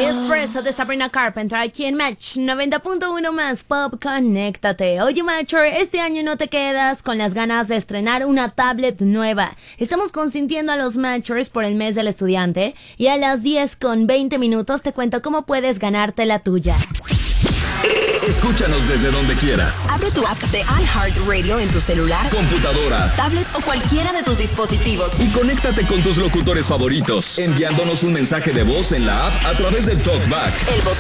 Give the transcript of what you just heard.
Espresso de Sabrina Carpenter aquí en Match 90.1 más Pop, conéctate. Oye, Matcher, este año no te quedas con las ganas de estrenar una tablet nueva. Estamos consintiendo a los Matchers por el mes del estudiante y a las 10:20 te cuento cómo puedes ganarte la tuya. Escúchanos desde donde quieras. Abre tu app de iHeartRadio en tu celular, computadora, tablet o cualquiera de tus dispositivos. Y conéctate con tus locutores favoritos, enviándonos un mensaje de voz en la app a través del TalkBack.